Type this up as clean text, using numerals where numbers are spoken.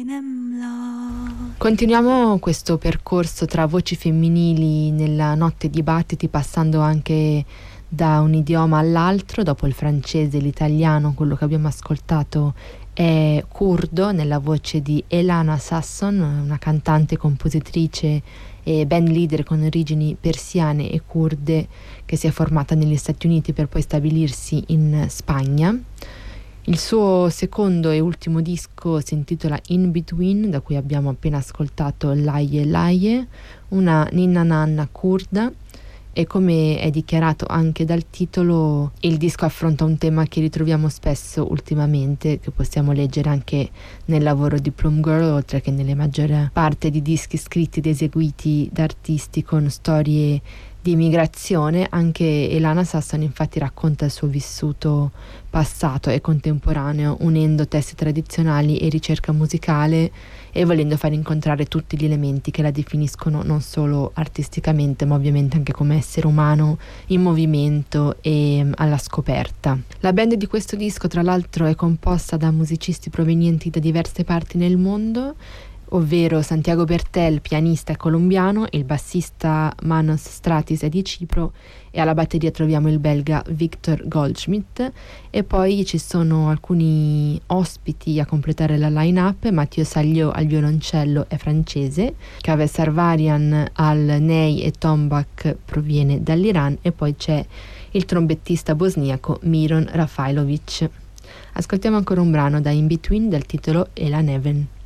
Continuiamo questo percorso tra voci femminili nella notte di battiti, passando anche da un idioma all'altro. Dopo il francese e l'italiano, quello che abbiamo ascoltato è curdo, nella voce di Elana Sasson, una cantante, compositrice e band leader con origini persiane e curde, che si è formata negli Stati Uniti per poi stabilirsi in Spagna. Il suo secondo e ultimo disco si intitola In Between, da cui abbiamo appena ascoltato Laie Laie, una ninna nanna curda, e come è dichiarato anche dal titolo, il disco affronta un tema che ritroviamo spesso ultimamente, che possiamo leggere anche nel lavoro di Plum Girl, oltre che nelle maggiore parte di dischi scritti ed eseguiti da artisti con storie di migrazione. Anche Elana Sasson infatti racconta il suo vissuto passato e contemporaneo, unendo testi tradizionali e ricerca musicale e volendo far incontrare tutti gli elementi che la definiscono non solo artisticamente, ma ovviamente anche come essere umano in movimento e alla scoperta. La band di questo disco, tra l'altro, è composta da musicisti provenienti da diverse parti nel mondo, ovvero Santiago Bertel, pianista colombiano, il bassista Manos Stratis è di Cipro, e alla batteria troviamo il belga Victor Goldschmidt, e poi ci sono alcuni ospiti a completare la line-up. Matteo Saglio al violoncello è francese, Kaveh Sarvarian al ney e tombak proviene dall'Iran, e poi c'è il trombettista bosniaco Miron Rafailovic. Ascoltiamo ancora un brano da In Between dal titolo Ela Neven.